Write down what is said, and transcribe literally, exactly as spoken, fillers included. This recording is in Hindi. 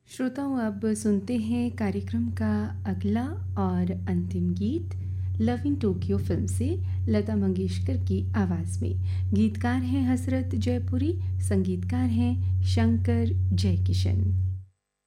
श्रोताओं, अब सुनते हैं कार्यक्रम का अगला और अंतिम गीत लव इन टोक्यो फिल्म से लता मंगेशकर की आवाज़ में। गीतकार हैं हसरत जयपुरी, संगीतकार हैं शंकर जयकिशन।